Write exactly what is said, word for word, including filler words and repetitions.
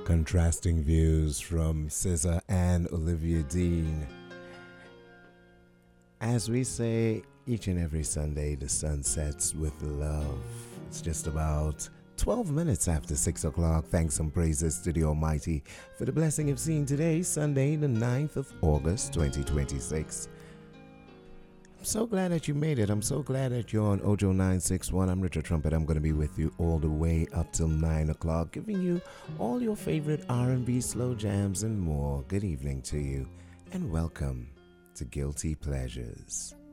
Contrasting views from SZA and Olivia Dean. As we say each and every Sunday, the sun sets with love. It's just about twelve minutes after six o'clock. Thanks and praises to the Almighty for the blessing of seeing today, Sunday, the ninth of August, twenty twenty-six. I'm so glad that you made it. I'm so glad that you're on Ojo nine six one. I'm Richard Trumpet. I'm going to be with you all the way up till nine o'clock, giving you all your favorite R and B, slow jams, and more. Good evening to you, and welcome to Guilty Pleasures.